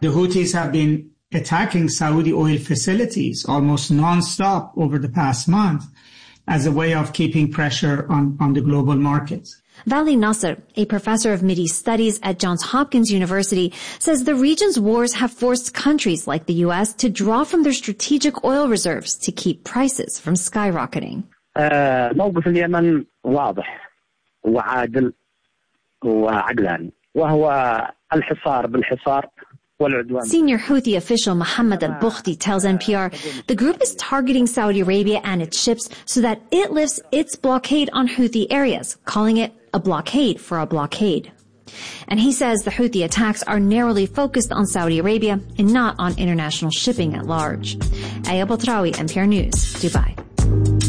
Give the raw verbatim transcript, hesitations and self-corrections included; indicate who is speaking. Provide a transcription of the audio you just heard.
Speaker 1: The Houthis have been attacking Saudi oil facilities almost non-stop over the past month as a way of keeping pressure on, on the global markets.
Speaker 2: Vali Nasser, a professor of Mideast Studies at Johns Hopkins University, says the region's wars have forced countries like the U S to draw from their strategic oil reserves to keep prices from skyrocketing.
Speaker 3: موقف اليمن واضح وعادل وعقلاني وهو الحصار بالحصار.
Speaker 2: Senior Houthi official Mohammed al-Bukhti tells N P R the group is targeting Saudi Arabia and its ships so that it lifts its blockade on Houthi areas, calling it a blockade for a blockade. And he says the Houthi attacks are narrowly focused on Saudi Arabia and not on international shipping at large. Aya Batrawi, N P R News, Dubai.